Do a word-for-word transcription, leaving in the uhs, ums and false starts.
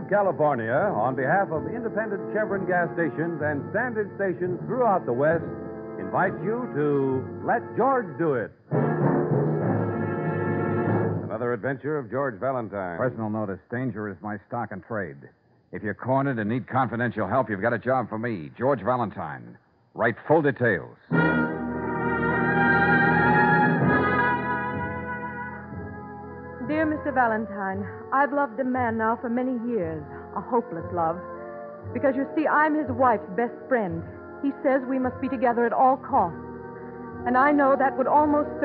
of California, on behalf of independent Chevron gas stations and standard stations throughout the West, invites you to Let George Do It. Another adventure of George Valentine. Personal notice. Danger is my stock and trade. If you're cornered and need confidential help, you've got a job for me, George Valentine. Write full details. Dear Mister Valentine, I've loved a man now for many years, a hopeless love. Because, you see, I'm his wife's best friend. He says we must be together at all costs. And I know that would almost